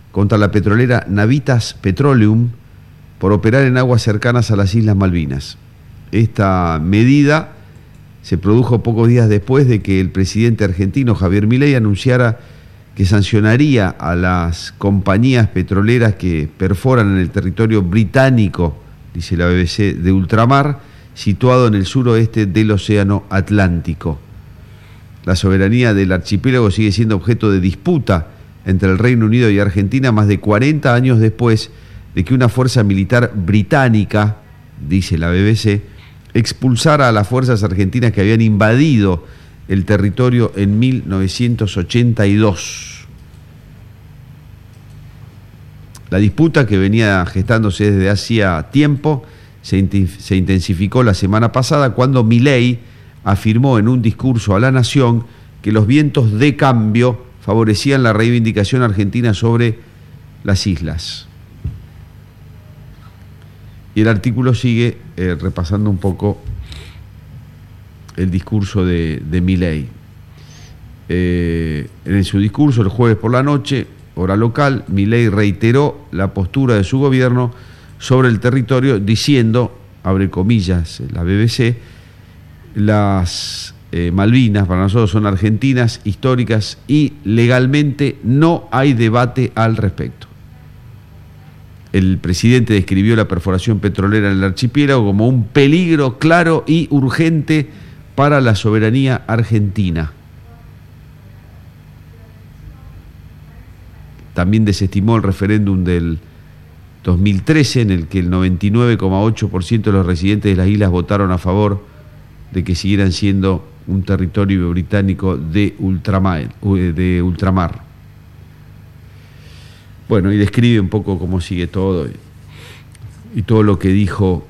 contra la petrolera Navitas Petroleum por operar en aguas cercanas a las Islas Malvinas. Esta medida se produjo pocos días después de que el presidente argentino Javier Milei anunciara que sancionaría a las compañías petroleras que perforan en el territorio británico, dice la BBC, de ultramar, situado en el suroeste del Océano Atlántico. La soberanía del archipiélago sigue siendo objeto de disputa entre el Reino Unido y Argentina más de 40 años después de que una fuerza militar británica, dice la BBC, expulsara a las fuerzas argentinas que habían invadido el territorio en 1982. La disputa, que venía gestándose desde hacía tiempo, se intensificó la semana pasada cuando Milei afirmó en un discurso a la nación que los vientos de cambio favorecían la reivindicación argentina sobre las islas. Y el artículo sigue repasando un poco el discurso de Milei. En su discurso el jueves por la noche, hora local, Milei reiteró la postura de su gobierno sobre el territorio, diciendo, abre comillas la BBC, las Malvinas para nosotros son argentinas, históricas y legalmente no hay debate al respecto. El presidente describió la perforación petrolera en el archipiélago como un peligro claro y urgente para la soberanía argentina. También desestimó el referéndum del 2013, en el que el 99,8% de los residentes de las islas votaron a favor de que siguieran siendo un territorio británico de ultramar. Bueno, y describe un poco cómo sigue todo y todo lo que dijo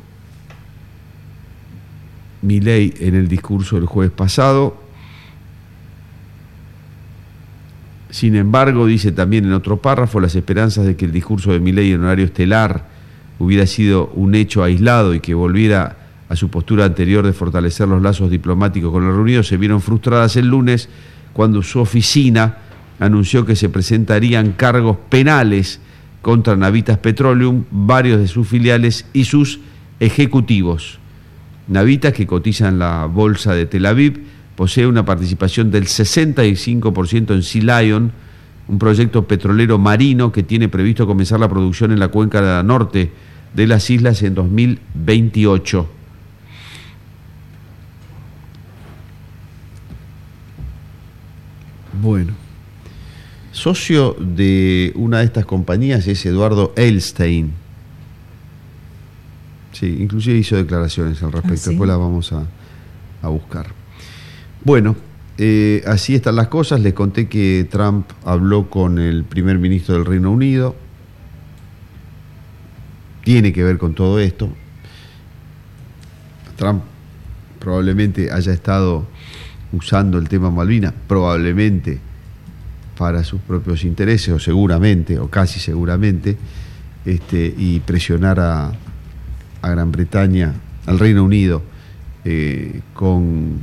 Milei en el discurso del jueves pasado. Sin embargo, dice también en otro párrafo, las esperanzas de que el discurso de Milei en horario estelar hubiera sido un hecho aislado y que volviera a su postura anterior de fortalecer los lazos diplomáticos con el Reino Unido se vieron frustradas el lunes cuando su oficina anunció que se presentarían cargos penales contra Navitas Petroleum, varios de sus filiales y sus ejecutivos. Navitas, que cotiza en la bolsa de Tel Aviv, posee una participación del 65% en Sea Lion, un proyecto petrolero marino que tiene previsto comenzar la producción en la cuenca norte de las islas en 2028. Bueno, socio de una de estas compañías es Eduardo Edelstein. Sí, inclusive hizo declaraciones al respecto. ¿Sí? Después las vamos a buscar. Bueno, así están las cosas. Les conté que Trump habló con el primer ministro del Reino Unido. Tiene que ver con todo esto. Trump probablemente haya estado usando el tema Malvinas, probablemente para sus propios intereses, o seguramente, o casi seguramente, y presionar a Gran Bretaña, al Reino Unido, con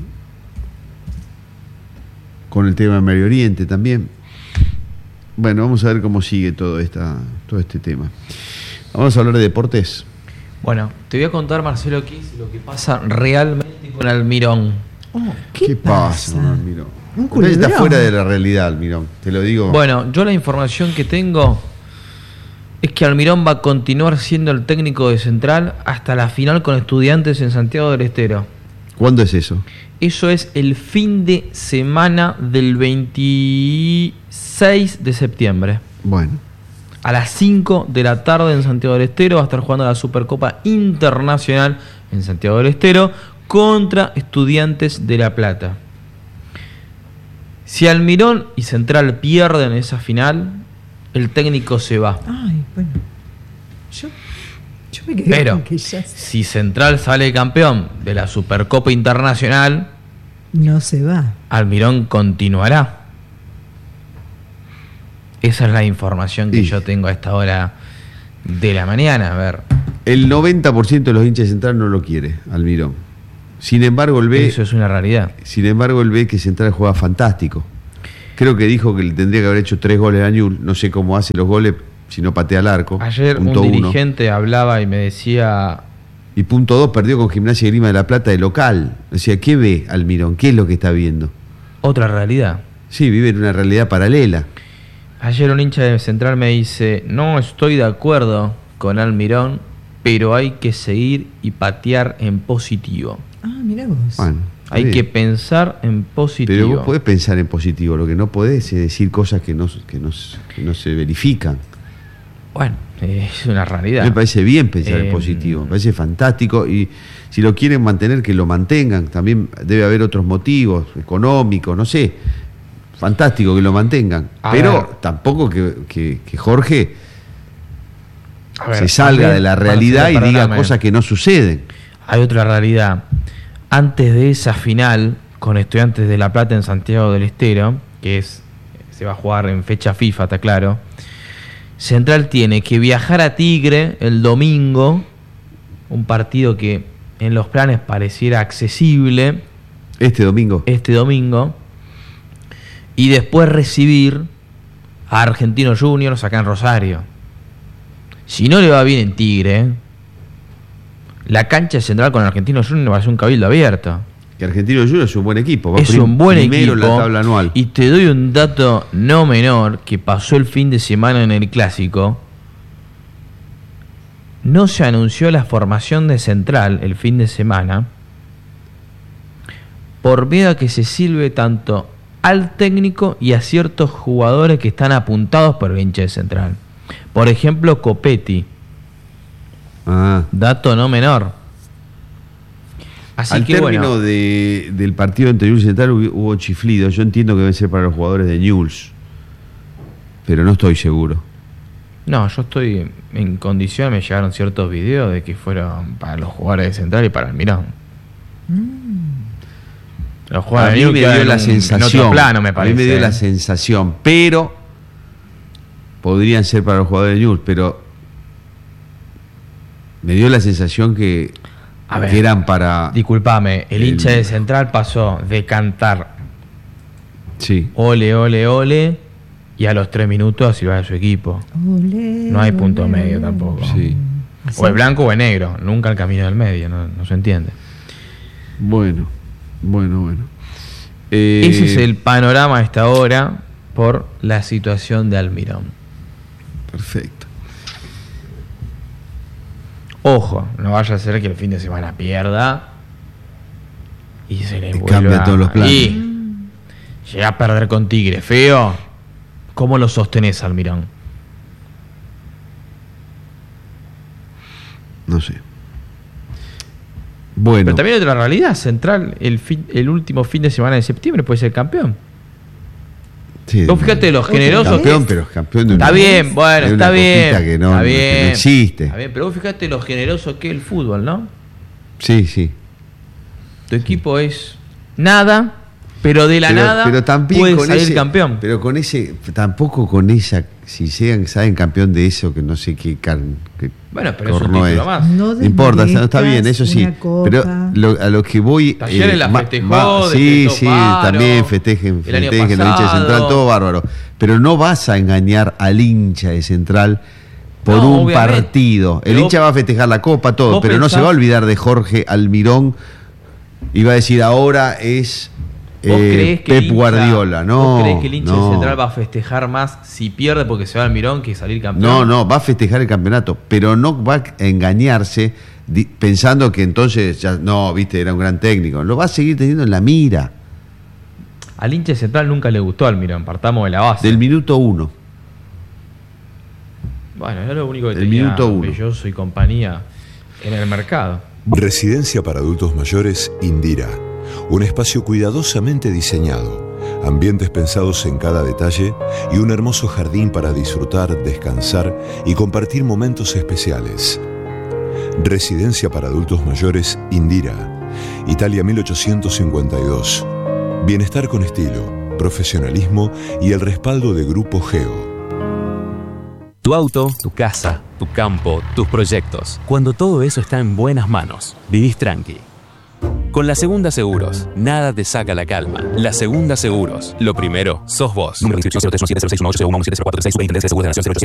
el tema de Medio Oriente también. Bueno, vamos a ver cómo sigue todo este tema. Vamos a hablar de deportes. Bueno, te voy a contar, Marcelo, qué es lo que pasa realmente con Almirón. ¿Qué pasa con Almirón? Está fuera de la realidad, Almirón, te lo digo. Bueno, yo la información que tengo es que Almirón va a continuar siendo el técnico de Central hasta la final con Estudiantes en Santiago del Estero. ¿Cuándo es eso? Eso es el fin de semana del 26 de septiembre. Bueno. A las 5 de la tarde en Santiago del Estero va a estar jugando la Supercopa Internacional en Santiago del Estero contra Estudiantes de La Plata. Si Almirón y Central pierden esa final, el técnico se va. Ay, bueno. Yo me quedé Pero con que ya si Central sale campeón de la Supercopa Internacional, no se va. Almirón continuará. Esa es la información que yo tengo a esta hora de la mañana. A ver. El 90% de los hinchas de Central no lo quiere, Almirón. Sin embargo, él ve... Eso es una realidad. Sin embargo, él ve que Central juega fantástico. Creo que dijo que le tendría que haber hecho 3 goles a Newell's. No sé cómo hace los goles si no patea al arco. Ayer un dirigente hablaba y me decía... Y punto 2, perdió con Gimnasia y Grima de la Plata de local. O sea, ¿qué ve Almirón? ¿Qué es lo que está viendo? Otra realidad. Sí, vive en una realidad paralela. Ayer un hincha de Central me dice, no estoy de acuerdo con Almirón, pero hay que seguir y patear en positivo. Ah, mirá vos. Bueno, hay que pensar en positivo. Pero vos podés pensar en positivo, lo que no podés es decir cosas que no se verifican. Bueno, es una realidad. Me parece bien pensar en positivo, me parece fantástico, y si lo quieren mantener, que lo mantengan. También debe haber otros motivos económicos, no sé. Fantástico que lo mantengan, pero tampoco que Jorge se salga de la realidad y diga cosas que no suceden. Hay otra realidad. Antes de esa final con Estudiantes de La Plata en Santiago del Estero, se va a jugar en fecha FIFA, está claro, Central tiene que viajar a Tigre el domingo, un partido que en los planes pareciera accesible. Este domingo, y después recibir a Argentinos Juniors acá en Rosario. Si no le va bien en Tigre, la cancha Central con Argentinos Juniors va a ser un cabildo abierto. Que Argentinos Juniors es un buen equipo. Es un buen equipo. En la tabla anual. Y te doy un dato no menor que pasó el fin de semana en el Clásico. No se anunció la formación de Central el fin de semana por miedo a que se silbe tanto al técnico y a ciertos jugadores que están apuntados por el hincha de Central. Por ejemplo, Copetti. Dato no menor. Así al que término del partido entre Newell's y Central hubo chiflido. Yo entiendo que debe ser para los jugadores de Newell's, pero no estoy seguro. No, yo estoy en condición. Me llegaron ciertos videos de que fueron para los jugadores de Central y para Almirón. Los jugadores a mí me dio la sensación, en otro plano, me parece. A mí me dio la sensación, pero podrían ser para los jugadores de Newell's, pero me dio la sensación que eran para... Disculpame, el hincha de Central pasó de cantar sí, ole, ole, ole, y a los 3 minutos a silbar a su equipo. Ole, no hay punto medio tampoco. Sí. O es blanco o es negro, nunca el camino del medio, no se entiende. Bueno. Ese es el panorama a esta hora por la situación de Almirón. Perfecto. Ojo, no vaya a ser que el fin de semana pierda y se le vuelva. Cambia todos los planes. Y llega a perder con Tigre, feo. ¿Cómo lo sostenés, Almirón? No sé. Bueno. Pero también hay otra realidad. Central, el último fin de semana de septiembre puede ser campeón. Sí, vos fíjate los generosos. Campeón, pero es campeón de una. Está bien, bueno, está bien. Que no existe. Está bien, pero vos fíjate lo generoso que es el fútbol, ¿no? Sí. Tu equipo es nada, pero de la nada pero también puede con salir campeón. Pero con tampoco con esa, si saben campeón de eso, que no sé qué bueno, pero es un título más. No importa, está bien, eso sí. Pero a lo que voy... Talleres la festejó, sí, también festejen los hinchas de Central, todo bárbaro. Pero no vas a engañar al hincha de Central por un partido. El hincha va a festejar la copa, todo, pero no se va a olvidar de Jorge Almirón y va a decir ahora es... Pep Guardiola, no. ¿Vos creés que el hincha de Central va a festejar más si pierde porque se va Almirón que salir campeón? No, va a festejar el campeonato, pero no va a engañarse pensando que entonces ya era un gran técnico. Lo va a seguir teniendo en la mira. Al hincha de Central nunca le gustó Almirón, partamos de la base. Del minuto 1. Bueno, es lo único que tenía Belloso y compañía en el mercado. Residencia para adultos mayores Indira. Un espacio cuidadosamente diseñado, ambientes pensados en cada detalle y un hermoso jardín para disfrutar, descansar y compartir momentos especiales. Residencia para adultos mayores Indira, Italia 1852. Bienestar con estilo, profesionalismo y el respaldo de Grupo Geo. Tu auto, tu casa, tu campo, tus proyectos. Cuando todo eso está en buenas manos, vivís tranqui. Con La Segunda Seguros, nada te saca la calma. La Segunda Seguros. Lo primero, sos vos. Número de inscripción 0317061801170436 Superintendencia de Seguros de la Nación